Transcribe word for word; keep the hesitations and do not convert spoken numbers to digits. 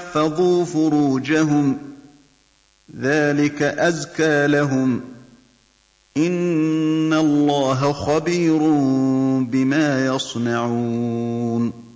وَلْيَحْفَظُوا فُرُوجَهُمْ ذَلِكَ أَزْكَىٰ لَهُمْ ۗ إِنَّ اللَّهَ خَبِيرٌ بِمَا يَصْنَعُونَ